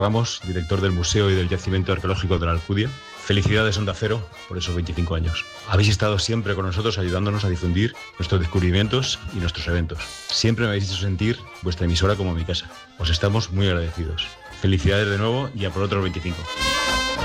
Ramos, director del Museo y del Yacimiento Arqueológico de la Alcudia. Felicidades Onda Cero por esos 25 años. Habéis estado siempre con nosotros ayudándonos a difundir nuestros descubrimientos y nuestros eventos. Siempre me habéis hecho sentir vuestra emisora como mi casa. Os estamos muy agradecidos. Felicidades de nuevo y a por otros 25.